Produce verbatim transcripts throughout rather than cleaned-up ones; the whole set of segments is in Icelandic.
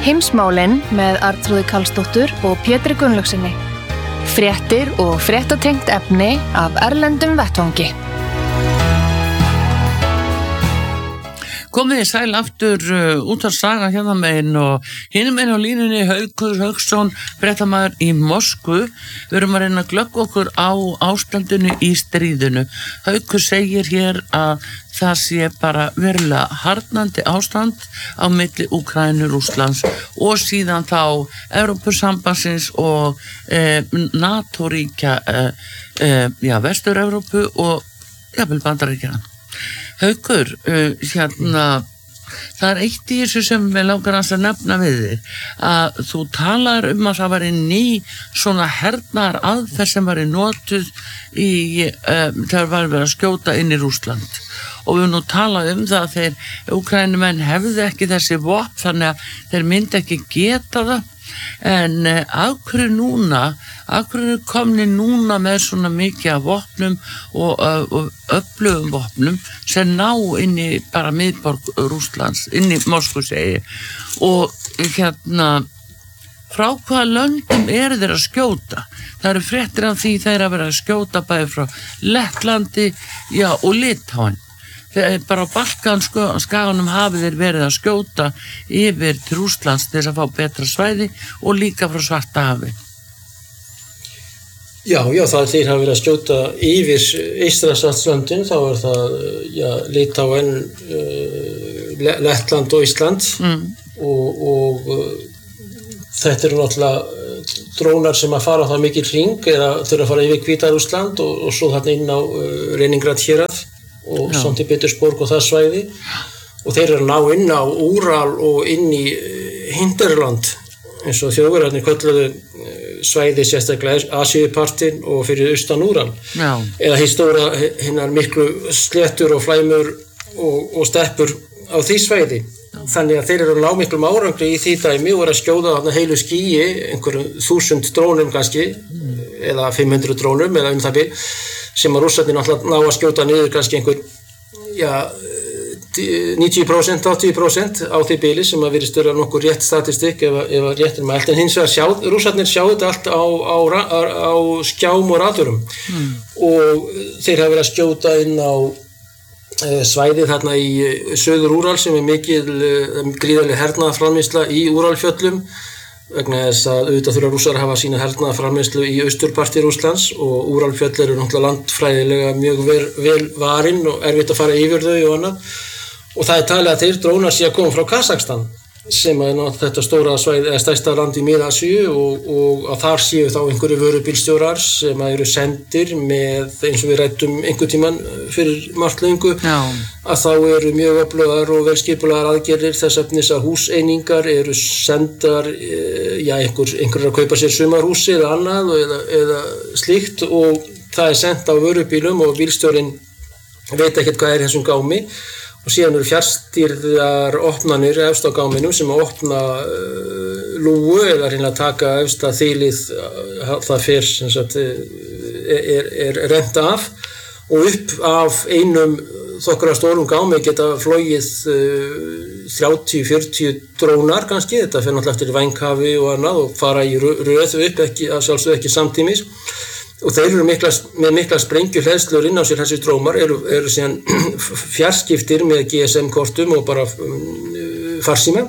Heimsmálin með Arnþrúði Karlsdóttur og Pétri Gunnlaugsinni. Fréttir og fréttatengt efni af erlendum vettvangi. Komið þið sæl aftur uh, út af saga hérna megin og hinum megin á línunni Haukur Hauksson, fréttamaður í Moskvu. Við erum að reyna að glöggva okkur á ástandinu í stríðinu. Haukur segir hér að það sé bara verulega harðnandi ástand á milli Úkraínu, Rússlands og síðan þá Evrópusambandsins og eh, NATO-ríkja eh, eh, já, Vestur-Evrópu og jafnvel Bandaríkjanna. Haukur, uh, hérna, það er eitt í þessu sem við langar að nefna við þig, að þú talar um að það væri ný svona hernaðar aðferð sem væri notuð í, um, þegar var verið að skjóta inn í Rússland. Og við nú talað um það að þeir Úkraínumenn hefðu ekki þessi vopn, þannig að þeir myndi ekki geta það. En uh, af hverju núna, af hverju komni núna með svona mikið af vopnum og, uh, og öflugum vopnum sem ná inn í bara miðborg Rússlands, inn í Moskvu segi. Og hérna, frá hvaða löndum eru þeir að skjóta? Það eru fréttir af því þeir að vera að skjóta bæði frá Lettlandi, já, og Litháen. Þegar bara á Balkanskaganum hafi þeir verið að skjóta yfir til Rússlands til þess að fá betra svæði og líka frá Svartahafi. Já, já, það er þeir hafa verið að skjóta yfir Eystrasaltslöndin, þá er það, já, Litháen, uh, Lettland og Ísland mm. og, og uh, þetta eru náttúrulega drónar sem að fara það mikil hring eða þurfa að fara yfir Hvíta-Rússland og, og svo þarna inn á uh, Leningrad hérað og Sankt Petersburg og það svæði og þeir eru að ná inn á Úral og inn í Hinterland eins og Þjóðverjarnir kölluðu svæði sérstaklega Asíupartinn og fyrir austan Úral Já. Eða históra hinnar miklu sléttur og flæmur og, og steppur á því svæði Já. Þannig að þeir eru að ná miklum árangri í því dæmi og eru að skjóða þarna heilu skýi einhverjum þúsund drónum kannski mm. eða fimm hundruð drónum eða um það bil sem að Rússarnir náttúrulega ná að skjóta niður kannski einhver, já, níutíu prósent, áttatíu prósent á því bili sem að virðist vera nokkur rétt statistik ef, ef að rétt er mælt. En hins vegar sjá, Rússarnir sjá þetta allt á, á, á, á skjám og radarum mm. og þeir hafa verið að skjóta inn á e, svæðið þarna í söður Úral sem er mikil e, gríðarleg hernaðarframleiðsla í Úralfjöllum vegna þess að auðvitað þurfa Rússar að hafa sína hernaðarframleiðslu í austurparti Rússlands og Úralfjöll eru náttúrulega landfræðilega mjög vel, vel varin og erfitt að fara yfir þau og annað og það er talið að þeir drónar sé að koma frá Kazakstan sem er náttúrulega þetta stóra svæði eða stærsta land í Mið-Asíu og, og að þar séu þá einhverju vörubílstjórar sem eru sendir með eins og við ræddum einhver tíman fyrir margt löngu að þá eru mjög öflugar og velskipulaðar aðgerðir þess efnis að húseiningar eru sendar já, einhver, einhver að kaupa sér sumarhúsi eða annað eða, eða slíkt og það er sendt á vörubílum og bílstjórinn veit ekkert hvað er þessum gámi og síðan eru fjárstýrðar opnanir efst á gáminum sem að opna uh, lúgu eða reyna að taka efsta þilið uh, það fer sem sagt er, er rent af og upp af einum þokkara stórum gámi geta flogið uh, þrjátíu til fjörutíu drónar kannski, þetta fer náttúrulega eftir vænghafi og annað og fara í röð upp ekki, að sjálfsögðu ekki samtímis og þeir eru mikla, með mikla sprengjuhleðslur inn á sér þessi drómar eru, eru síðan fjarskiptir með G S M-kortum og bara um, farsíma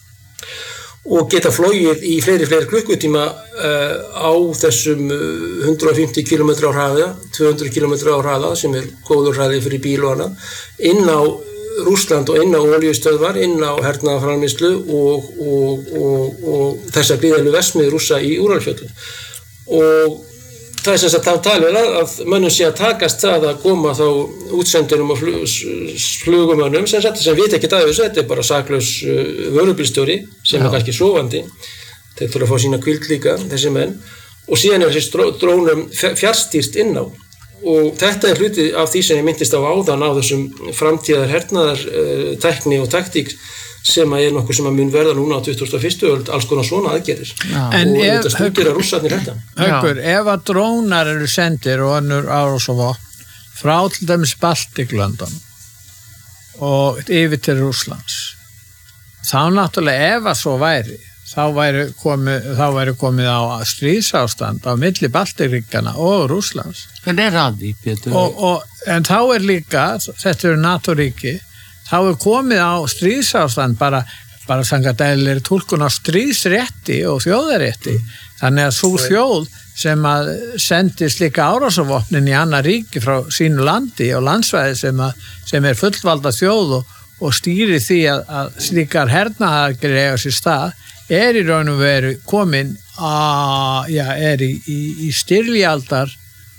og geta flogið í fleiri fleiri klukkutíma uh, á þessum hundrað og fimmtíu kílómetra á hraða, tvö hundruð kílómetra á hraða sem er góður hraði fyrir bíl og annað inn á Rússland og inn á olíustöðvar, inn á hernaðarframleiðslu og, og, og, og þessar gríðarlegu verksmiðjur Rússa í Úralfjöllum og það er sem sagt þá talið að mönnum sé að takast það að koma þá útsendurum og flugumönnum sem sagt sem vita ekki að þessu, þetta er bara saklaus vörubílstjóri sem Já. Er kannski sofandi, þeir þurfa að fá sína hvíld líka, þessi menn, og síðan er þessi drónum fjárstýrt inn á og þetta er hluti af því sem ég myndist á áðan á þessum framtíðar hernaðar uh, tækni og taktík sem er nokkuð sem að mun verða núna á tuttugustu og fyrstu öld, alls konar svona aðgerðir en og ef, þetta stúdir að Rússarnir þetta Haukur, ef að drónar eru sendir og önnur árás og vopn frá til dæmis Baltiklöndum og yfir til Rússlands þá náttúrulega ef að svo væri þá væri komið, þá væri komið á stríðsástand á milli Baltíkríkjanna og Rússlands. Hvernig er að því, Pétur? Og, og, en þá er líka, þetta eru NATO-ríki, þá er komið á stríðsástand bara, bara samkvæmt eðlilegri túlkun á stríðsrétti og þjóðarétti. Þannig að sú þjóð sem að sendi slíka árásarvopnin í annað ríki frá sínu landi og landsvæði sem, að, sem er fullvalda þjóð og, og stýri því að, að slíkar hernaðargir eiga sér stað, er í raun og veru komin að, já, er í, í, í styrjaldar,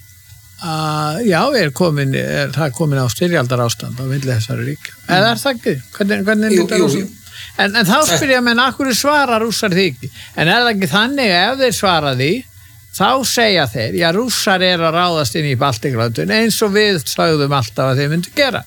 að, já, er komin, er það komin á styrjaldar ástand á milli þessari ríkja. Mm. Eða er það ekki? Hvernig, hvernig jú, jú, jú. En, en þá spyrja menn, akkur svara rússar því ekki? En er það ekki þannig að ef þeir svara því, þá segja þeir, já, rússar er að ráðast inn í Baltíklöndin eins og við sagðum alltaf að þeir myndu gera.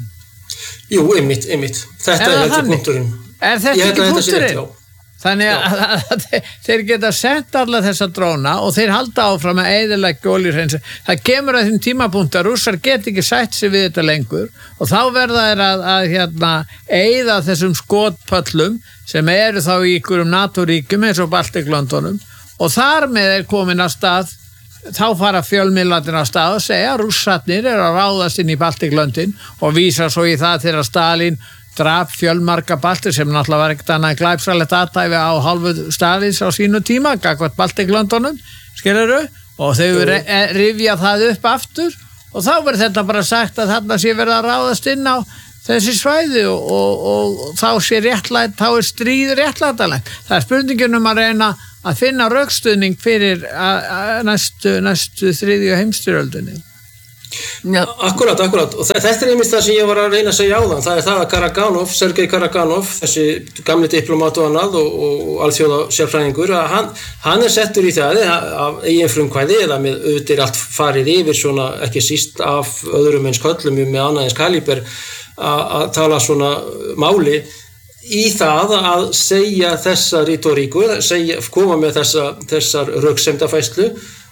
Jú, einmitt, einmitt. Þetta er þetta punkturinn. Er þetta ekki punkturinn? Þannig að, að, að þeir geta sett alla þessa dróna og þeir halda áfram að eyðileggja olíuhreinsi. Það kemur að þeim tímapunkt að rússar get ekki sætt sig við þetta lengur og þá verða þeir að, að hérna, eyða þessum skotpöllum sem eru þá í ykkurum NATO-ríkjum eins og Baltíklöndunum og þar með er komin að stað, þá fara fjölmiðlarnir að stað og segja að rússarnir eru að ráðast inn í Baltíklöndin og vísa svo í það þegar Stalin drap fjölmarga Baltir sem náttúrulega var ekkert annað glæpsalegt aðtæfi á hálfu Stalins á sínu tíma, gagnvart Baltíklöndunum, skilurðu, og þau rifja það upp aftur og þá verður þetta bara sagt að þarna sé verið að ráðast inn á þessi svæði og, og, og, og þá sé réttlætt, þá er stríð réttlætanlegt. Það er spurningin um að reyna að finna rökstuðning fyrir að, að næstu, næstu þriðju heimsstyrjöldinni. Já. Akkurat, akkurat. Og þetta er einmitt það sem ég var að reyna að segja áðan. Það er það að Karaganov, Sergei Karaganov, þessi gamli diplomát og annað og, og alþjóða sérfræðingur, að hann, hann er settur í það af eigin frumkvæði eða með auðvitað allt farið yfir svona ekki síst af öðrum eins köllum með annað eins kalíber að tala svona máli í það að segja þessa rítoríku, segja, koma með þessa, þessar röksemdafærslu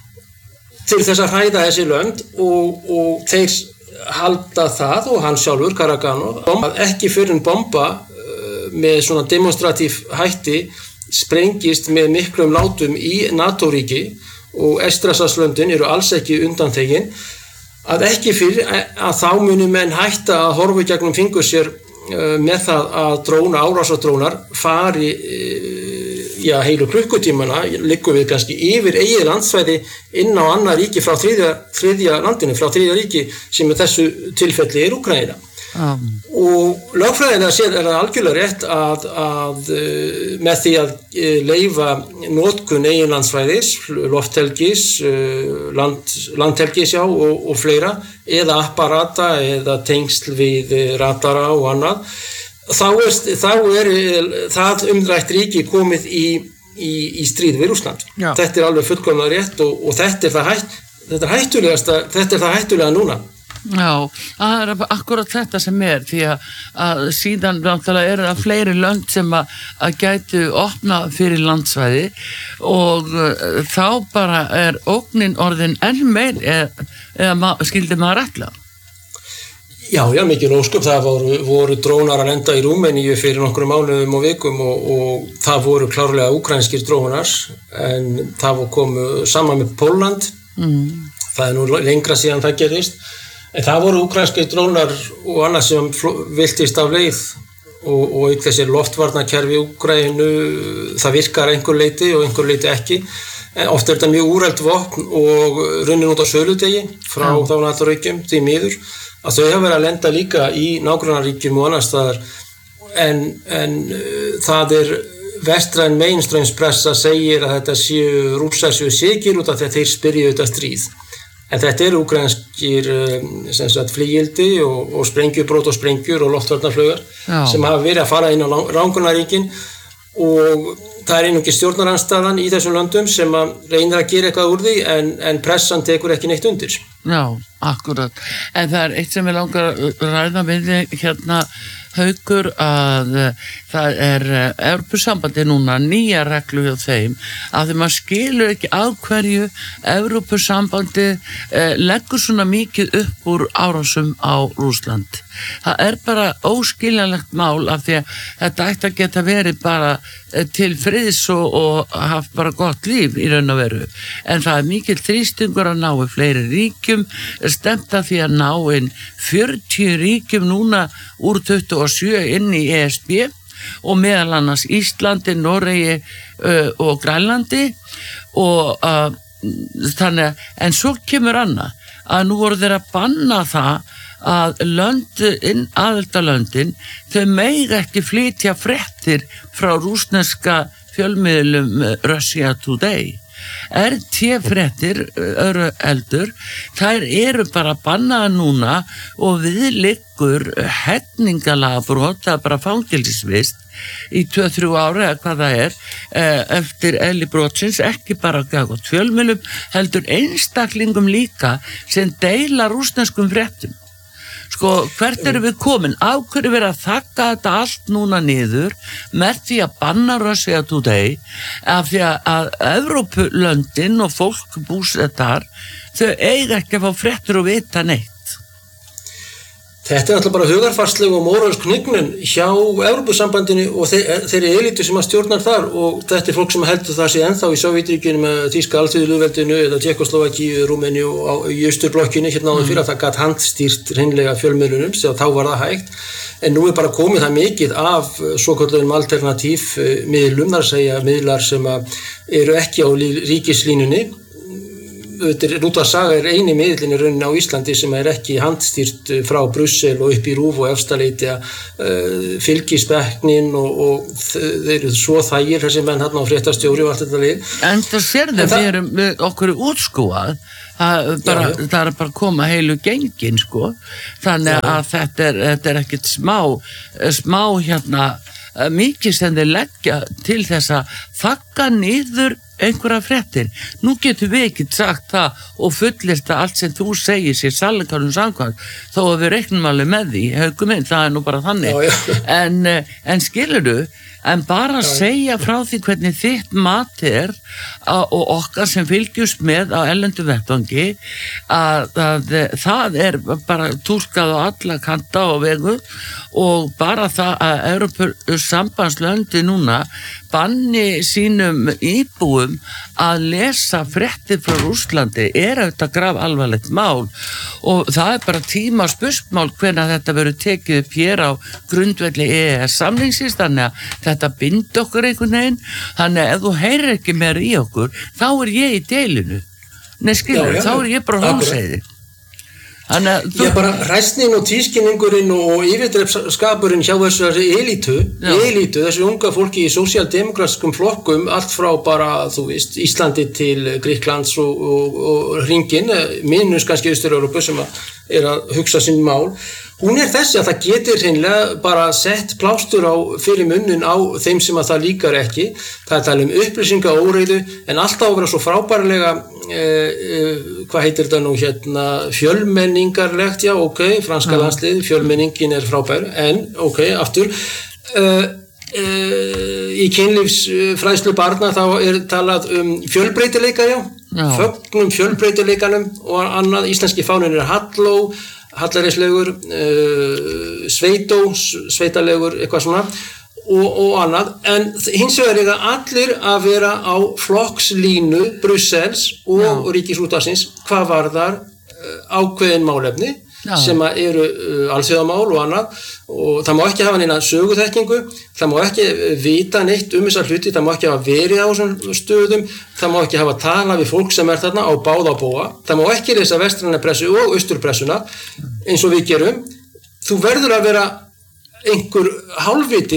til þess að hræða þessi lönd og, og þeir halda það og hann sjálfur, Karaganov, að ekki fyrir en bomba uh, með svona demonstratív hætti sprengist með miklum látum í NATO-ríki og Eystrasaltslöndin eru alls ekki undanþegin, að ekki fyrir að þá muni menn hætta að horfa gegnum fingur sér uh, með það að dróna, árásardrónar fari uh, já, heilu klukkutímana liggum við kannski yfir eigið landsvæði inn á annað ríki frá þriðja, þriðja landinu, frá þriðja ríki sem í þessu tilfelli er Úkraína. Um. Og lögfræðilega séð er það algjörlega rétt að, að með því að leyfa notkun eigin landsvæðis, lofthelgis, land, landhelgis já og, og fleira, eða apparata eða tengsl við radara og annað, Þá er, þá er það umrætt ríki komið í, í, í stríð við Rússland. Já. Þetta er alveg fullkomlega rétt og, og þetta er það hætt, þetta er hættulegasta, þetta er það hættulega núna. Já, það er akkurat þetta sem er því að, að síðan náttúrulega eru það fleiri lönd sem að, að gætu opna fyrir landsvæði og uh, þá bara er ógnin orðin enn meir eða, eða skildi maður ætla. Já, já, mikil ósköp. Það voru, voru drónar að lenda í Rúmeníu fyrir nokkrum mánuðum og vikum og, og það voru klárlega úkrænskir drónar en það komu saman með Pólland. Mm. Það er nú lengra síðan það gerist. En það voru úkrænskir drónar og annað sem viltist af leið og, og auk þessi loftvarnakerfi í Úkraínu, það virkar einhver leiti og einhver leiti ekki. En oft er þetta mjög úrælt vopn og runnin út á söludegi frá mm. þá NATO-ríkjum því miður. Að þau hafa verið að lenda líka í nágrannaríkjum og annars staðar en, en uh, það er vestræn mainstreamspressa segir að þetta séu Rússar séu sigir út af því að þeir spyrja auðvitað stríð. En þetta eru úkrænskir uh, flygildi og, og sprengjubrót og sprengjur og loftvarnarflaugar sem hafa verið að fara inn á nágrannaríkin og það er einungis stjórnarandstaðan í þessum löndum sem að reynir að gera eitthvað úr því en, en pressan tekur ekki neitt undir. Já, akkurat. En það er eitt sem ég langar að ræða með þig hérna Haukur, að það er Evrópusambandi núna nýja reglu hjá þeim að þeim að skilur ekki af hverju Evrópusambandi eh, leggur svona mikið upp úr árásum á Rússland. Það er bara óskiljanlegt mál af því að þetta ætti að geta verið bara til friðs og, og haft bara gott líf í raun og veru. En það er mikill þrýstingur að ná í fleiri ríkjum, stemt að því að ná inn fjörutíu ríkjum núna úr tuttugu og sjö inn í E S B og meðal annars Íslandi, Noregi uh, og Grænlandi og uh, þannig að, en svo kemur annað að nú voru þeir að banna það að löndin, aðildalöndin, þau mega ekki flytja fréttir frá rússneska fjölmiðlum Russia Today. R T fréttir, öðru eldur, þær eru bara bannaða núna og við liggur hegningalagabrot, það er bara fangelsisvist í tvö til þrjú ára eða hvað það er, eftir eðli brotsins, ekki bara gagnvart fjölmiðlum, heldur einstaklingum líka sem deila rússneskum fréttum. Sko, hvert eru við komin? Á hverju verið að þakka þetta allt núna niður með því að banna Russia Today af því að, að Evrópulöndin og fólk búsettar, þau eiga ekki að fá fréttur og vita neitt. Þetta er alltaf bara hugarfarsleg og móralsk hnignun hjá Evrópusambandinu og þeir, þeirri elítu sem að stjórnar þar og þetta er fólk sem heldur það sé ennþá í Sovétríkjunum með Þýska alþýðulýðveldinu eða Tékkóslóvakíu, Rúmeníu og í Austurblokkinni hérna áður fyrir að það gat handstýrt hreinlega fjölmiðlunum, þá var það hægt. En nú er bara komið það mikið af svokölluðum alternatív miðlum, þar að segja miðlar sem eru ekki á ríkislínunni. Rúta Saga er eini miðillinn í rauninni á Íslandi sem er ekki handstýrt frá Brussel og upp í Rúf og Efstaleiti að uh, fylgisbekknin og, og þeir eru svo þægir þessi menn hérna á fréttastjóri og allt þetta lið. En það sér það, við erum við okkur útskúað, það, bara, já, já. það er bara að koma heilu gengin sko, þannig já, að þetta er, þetta er ekkit smá, smá hérna, mikið sem þeir leggja til þess að þakka niður einhverja fréttir. Nú getum við ekki sagt það og fullista allt sem þú segir sér sannleikanum samkvæmt þó að við reiknum alveg með því, Haukur minn, það er nú bara þannig. Já, já. En, en skilurðu, en bara að segja frá því hvernig þitt mat er og okkar sem fylgjumst með á erlendu vettvangi að, að það er bara túlkað á alla kanta og vegu og bara það að Evrópusambandslöndi núna banni sínum íbúum að lesa fréttir frá Rússlandi er auðvitað graf alvarlegt mál og það er bara tíma spursmál hvenær þetta verður tekið upp hér á grundvelli E E S samningsins, þannig að þetta bind okkur einhvern veginn, þannig að ef þú heyrir ekki meira í okkur, þá er ég í deilinu. Nei, skilur, þá er ég bara hómseiði. Þannig að ég bara hræsnin og tískinningurinn og yfirdrepsskapurinn hjá þessari elítu, elítu, þessi unga fólki í sósíaldemokratskum flokkum, allt frá bara, þú veist, Íslandi til Grikklands og, og, og hringinn, minnus kannski Austur-Evrópu sem að er að hugsa sinn mál. Hún er þessi að það getur hreinlega bara sett plástur á fyrir munnin á þeim sem að það líkar ekki. Það er talað um upplýsingaóreiðu en alltaf að vera svo frábærlega eh, eh, hvað heitir þetta nú hérna fjölmenningarlegt, já ok, franska ja. landslið, fjölmenningin er frábær en ok, aftur eh, eh, í kynlífsfræðslu barna þá er talað um fjölbreytileika, já, já. fögnum fjölbreytileikanum og annað, íslenski fáninn er halló hallareislegur, uh, sveitó, sveitalegur, eitthvað svona og, og annað, en hins vegar er það allir að vera á flokkslínu Brussels og Já. Ríkisútvarpsins hvað varðar uh, ákveðin málefni Já. sem eru uh, alþjóðamál og annað og það má ekki hafa neina söguþekkingu, það má ekki vita neitt um þessar hluti, það má ekki hafa verið á þessum stöðum, það má ekki hafa talað við fólk sem er þarna á báða bóa, það má ekki lesa vestræna pressu og austurpressuna eins og við gerum. Þú verður að vera einhver hálfviti,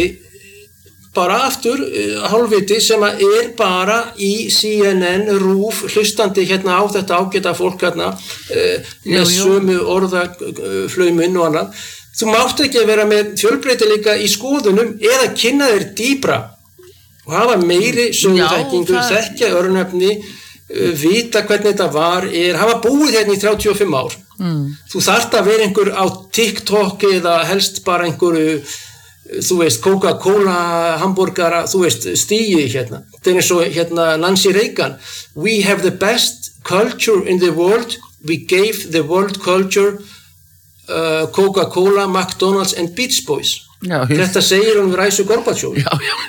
bara aftur hálfviti sem að er bara í C N N, Rúf, hlustandi hérna á þetta ágæta fólk hérna með sömu orðaflaumun og annað. Þú mátt ekki að vera með fjölbreytileika í skoðunum eða kynna þér dýpra og hafa meiri söguþekkingu, þekkja örnefni, vita hvernig þetta var, er, hafa búið hérna í þrjátíu og fimm ár mm. þú þarft að vera einhver á TikTok eða helst bara einhverju þú veist, Coca-Cola hamburgara, þú veist, stíi hérna þetta er eins og hérna Nancy Reagan we have the best culture in the world, we gave the world culture uh, Coca-Cola, McDonald's and Beach Boys já, þetta segir hún við Ræsu Gorbatsjov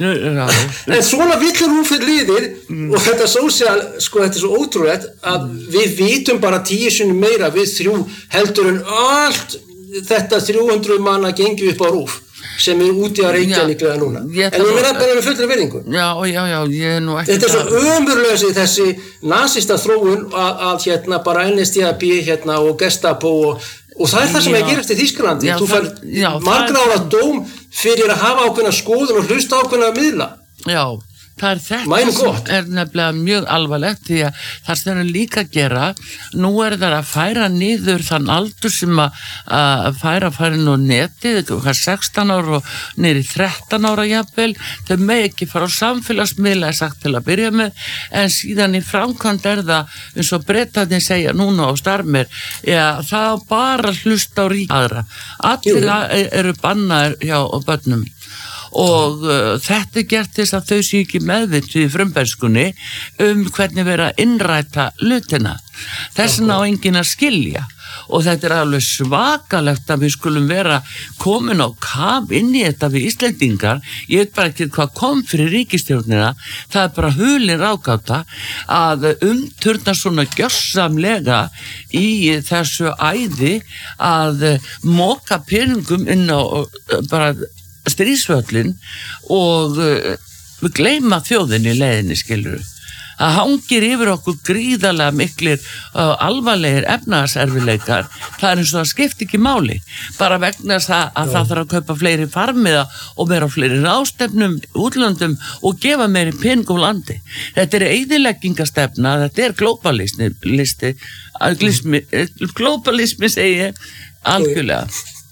en svona villur hún fyrir liðir mm. og þetta sósíal, sko þetta er svo ótrúlegt að mm. við vitum bara tíu sinnum meira við þrjú heldur en allt þetta þrjú hundruð manna gengi upp á rúf sem er úti að reykja líklega núna ég en ég meina bara með fullri virðingu já, já, já, ég er nú ekki þetta er svo ömurlösi þessi nasista þróun að, að hérna bara N S D A P hérna og Gestapo og, og það er það sem er að gerast í Þýskalandi þú fær margra ára dóm fyrir að hafa ákveðna skoðun og hlusta ákveðna miðla já það er þetta sem er nefnilega mjög alvarlegt því að það sem er líka að gera nú er það að færa niður þann aldur sem að, að færa færa nú netið, sextán ára og niður í þrettán ára jafnvel, þau með ekki fara á samfélagsmiðla er sagt til að byrja með en síðan í framkvæmd er það eins og Bretarnir segja núna á starfmer ja, það bara hlusta á ríkara allir Jú. Eru bannaðir hjá börnum og uh, þetta er gert þess að þau sé ekki meðvitið í frumbernskunni um hvernig vera að innræta hlutina þess vegna á enginn að skilja og þetta er alveg svakalegt að við skulum vera komin á kaf inn í þetta við Íslendingar ég veit bara ekki hvað kom fyrir ríkisstjórnina það er bara hulin ráðgáta að umturna svona gjörsamlega í þessu æði að moka peningum inn á bara stríðsvöllin og uh, við gleyma þjóðinni í leiðinni skilur það hangir yfir okkur gríðarlega miklir uh, alvarlegir efnahagserfileikar það er eins og það skiptir ekki máli bara vegna þess að, að það þarf að kaupa fleiri farmiða og vera fleiri ráðstefnum útlöndum og gefa meiri peningum landi þetta er eyðileggingastefna þetta er globalismi listi, globalismi segi ég algjörlega